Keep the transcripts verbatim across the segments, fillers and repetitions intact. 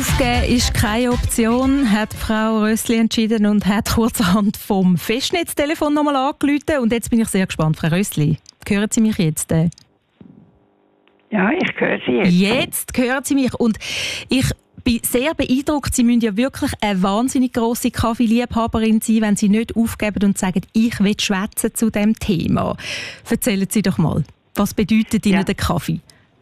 Aufgeben ist keine Option, hat Frau Rössli entschieden und hat kurzerhand vom Festnetztelefon nochmal angerufen. Und jetzt bin ich sehr gespannt, Frau Rössli. Hören Sie mich jetzt? Ja, ich höre Sie jetzt. Jetzt hören Sie mich. Und ich bin sehr beeindruckt. Sie müssen ja wirklich eine wahnsinnig grosse Kaffeeliebhaberin sein, wenn Sie nicht aufgeben und sagen, ich will schwätzen zu diesem Thema. Erzählen Sie doch mal, was bedeutet Ihnen ja. der Kaffee?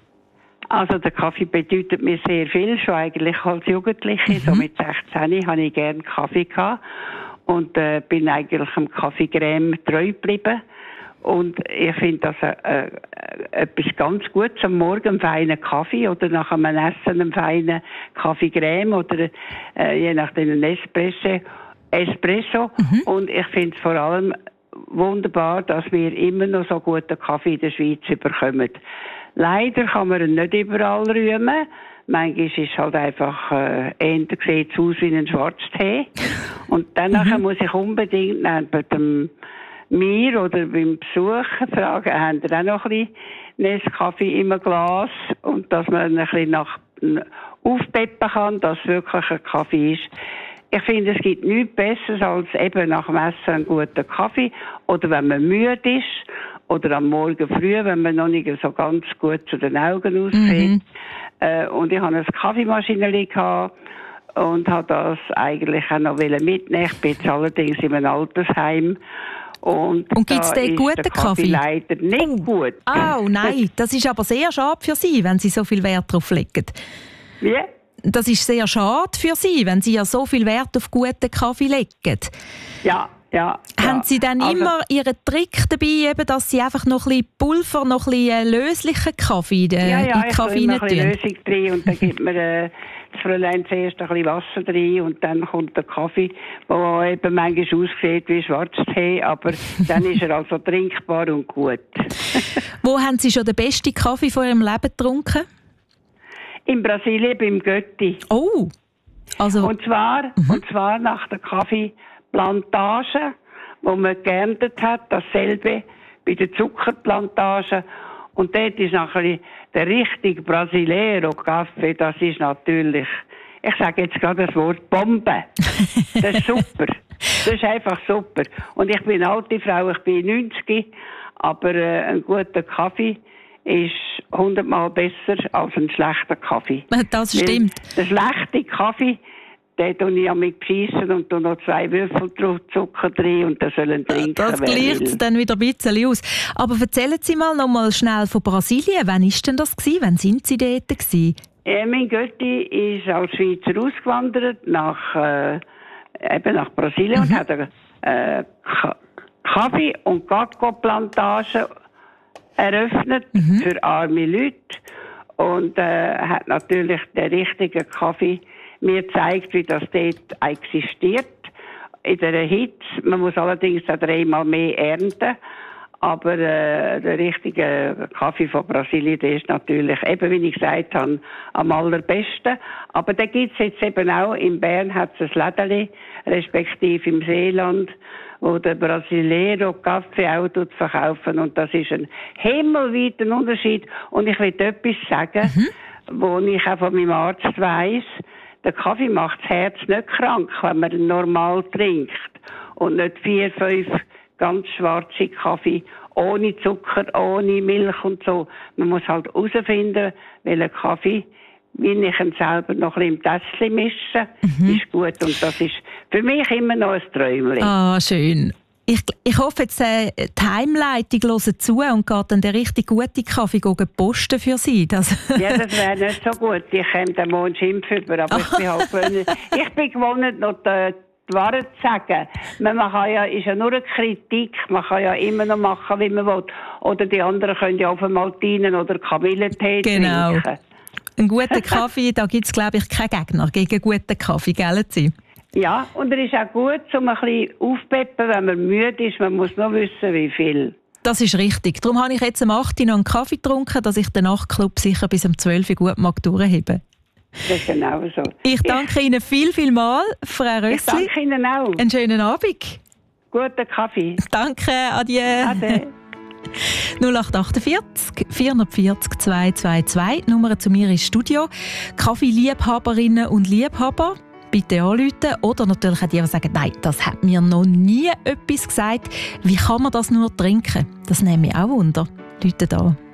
Also der Kaffee bedeutet mir sehr viel, schon eigentlich als Jugendliche. Mhm. So mit sechzehn hatte ich gerne Kaffee gehabt und äh, bin eigentlich dem Kaffeecreme treu geblieben. Und ich finde das äh, äh, etwas ganz Gutes am Morgen, einen feinen Kaffee oder nach einem Essen einen feinen Kaffeecreme oder äh, je nachdem einen Espresso. Espresso. Mhm. Und ich finde es vor allem wunderbar, dass wir immer noch so guten Kaffee in der Schweiz bekommen. Leider kann man ihn nicht überall rühmen. Manchmal ist es halt einfach, äh, eher sieht es aus wie ein Schwarztee. Und dann mhm. muss ich unbedingt bei dem mir oder beim Besuch fragen, haben ihr auch noch ein bisschen Nescafé im Glas? Und dass man ein bisschen nach, aufpeppen kann, dass es wirklich ein Kaffee ist. Ich finde, es gibt nichts Besseres als eben nach dem Essen einen guten Kaffee. Oder wenn man müde ist. Oder am Morgen früh, wenn man noch nicht so ganz gut zu den Augen aussieht. Mhm. Äh, und ich hatte eine Kaffeemaschine gehabt und habe das eigentlich auch noch mitnehmen. Ich bin jetzt allerdings in einem Altersheim. Und, und gibt es den guten der Kaffee? Kaffee? Leider nicht oh. gut. Oh nein, das ist aber sehr schade für Sie, wenn Sie so viel Wert darauf legen. Wie? Das ist sehr schade für Sie, wenn Sie ja so viel Wert auf guten Kaffee legen. Ja. Ja, haben ja. Sie dann also, immer Ihren Trick dabei, eben, dass Sie einfach noch ein bisschen Pulver, noch ein bisschen löslichen Kaffee in, ja, ja, in den Kaffee rein tun? Ja, ich ein bisschen Lösung drin und dann gibt man äh, das Fräulein zuerst ein bisschen Wasser drin und dann kommt der Kaffee, der eben manchmal aussieht wie Schwarztee, aber dann ist er also trinkbar und gut. Wo haben Sie schon den besten Kaffee von Ihrem Leben getrunken? In Brasilien, beim Götti. Oh! Also, und, zwar, mhm. und zwar nach der Kaffee Plantage, wo man geerntet hat, dasselbe bei der Zuckerplantage. Und dort ist nachher der richtige Brasileiro-Kaffee, das ist natürlich, ich sage jetzt gerade das Wort Bombe. Das ist super. Das ist einfach super. Und ich bin eine alte Frau, ich bin neunzig, aber äh, ein guter Kaffee ist hundertmal besser als ein schlechter Kaffee. Das stimmt. Weil der schlechte Kaffee, den tue ich mit beschissen und tue noch zwei Würfel Zucker drin und dann sollen trinken. Das gleicht dann wieder ein bisschen aus. Aber erzählen Sie mal noch mal schnell von Brasilien. Wann war denn das gewesen? Wann sind Sie dort gewesen? Äh, mein Götti ist als Schweizer ausgewandert nach, äh, eben nach Brasilien mhm. und hat eine äh, Kaffee- und Kakao-Plantage eröffnet mhm. für arme Leute und äh, hat natürlich den richtigen Kaffee mir zeigt, wie das dort existiert, in der Hitze. Man muss allerdings auch dreimal mehr ernten. Aber äh, der richtige Kaffee von Brasilien, der ist natürlich, eben wie ich gesagt habe, am allerbesten. Aber da gibt es jetzt eben auch, in Bern hat es ein Lädeli, respektive im Seeland, wo der Brasileiro Kaffee auch verkaufen. Und das ist ein himmelweiter Unterschied. Und ich will etwas sagen, mhm. wo ich auch von meinem Arzt weiss, der Kaffee macht das Herz nicht krank, wenn man ihn normal trinkt. Und nicht vier, fünf ganz schwarze Kaffee, ohne Zucker, ohne Milch und so. Man muss halt herausfinden, welcher Kaffee, wie ich ihn selber noch ein bisschen im Tässchen mische, mhm. ist gut. Und das ist für mich immer noch ein Träumchen. Ah, schön. Ich, ich hoffe, jetzt, äh, die Heimleitung hört zu und geht dann der richtig gute Kaffee posten für Sie. Das ja, das wäre nicht so gut. Ich käme den morgen Schimpf über, aber ich bin halt gewohnt. Ich bin gewohnt, noch die, die Wahrheit zu sagen. Man kann ja, ist ja nur eine Kritik. Man kann ja immer noch machen, wie man will. Oder die anderen können ja auf einmal Maltinen oder Kamillentee genau. trinken. Einen guten Kaffee, da gibt es, glaube ich, keinen Gegner gegen guten Kaffee, gell Sie? Ja, und er ist auch gut, um ein bisschen aufzupeppen, wenn man müde ist. Man muss noch wissen, wie viel. Das ist richtig. Darum habe ich jetzt am acht Uhr noch einen Kaffee getrunken, dass ich den Nachtclub sicher bis um zwölf Uhr gut mag durchheben. Das ist genau so. Ich danke ich, Ihnen viel, viel mal, Frau Rössli. Ich danke Ihnen auch. Einen schönen Abend. Guten Kaffee. Danke, adieu. Ade. null acht achtundvierzig vierhundertvierzig zweihundertzweiundzwanzig, Nummer zu mir ins Studio. Kaffeeliebhaberinnen und Liebhaber, bitte anrufen. Oder natürlich auch die, die sagen, nein, das hat mir noch nie etwas gesagt. Wie kann man das nur trinken? Das nimmt mich auch Wunder. Rufen an.